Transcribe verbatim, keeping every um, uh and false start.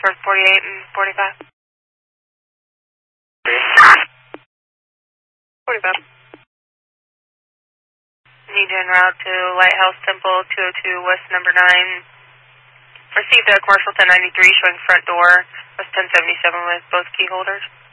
for forty-eight and forty-five. forty-five. Need you en route to Lighthouse Temple, two oh two West number nine. Received a commercial ten ninety-three showing front door, was ten seventy-seven with both key holders.